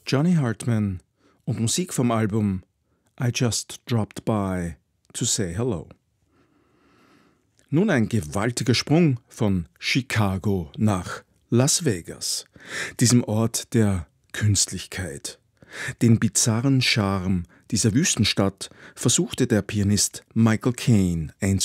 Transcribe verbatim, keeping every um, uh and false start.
Johnny Hartman und Musik vom Album I Just Dropped By to Say Hello. Nun ein gewaltiger Sprung von Chicago nach Las Vegas, diesem Ort der Künstlichkeit. Den bizarren Charme dieser Wüstenstadt versuchte der Pianist Michael Caine einzufangen.